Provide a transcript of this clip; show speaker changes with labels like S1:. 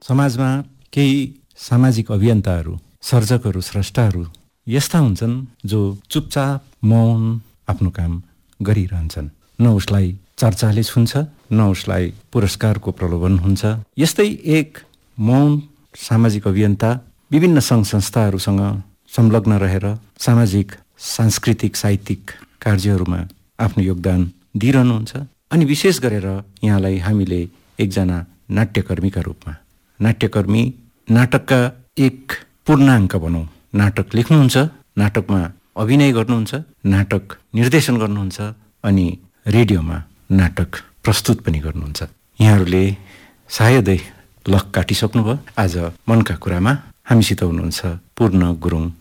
S1: समाजमा केही सामाजिक अभियन्ताहरू, सर्जकहरू, स्रष्टाहरू यस्ता हुन्छन् जो चुपचाप मौन आफ्नो काम गरिरहन्छन्। न उसलाई चर्चाले छुन्छ, न उसलाई पुरस्कारको प्रलोभन हुन्छ। यस्तै एक मौन सामाजिक अभियन्ता विभिन्न सङ्घ संस्थाहरूसँग संलग्न रहेर सामाजिक, सांस्कृतिक, साहित्यिक कार्यहरूमा आफ्नो योगदान दिइरहनुहुन्छ। अनि विशेष गरेर यहाँलाई हामीले एकजना नाट्यकर्मीका रूपमा, नाट्यकर्मी नाटकका एक पूर्णाङ्क भनौँ, नाटक लेख्नुहुन्छ, नाटकमा अभिनय गर्नुहुन्छ, नाटक निर्देशन गर्नुहुन्छ अनि रेडियोमा नाटक प्रस्तुत पनि गर्नुहुन्छ। यहाँहरूले सायदै लक काटिसक्नुभयो। आज मनका कुरामा हामीसित हुनुहुन्छ पूर्ण गुरुङ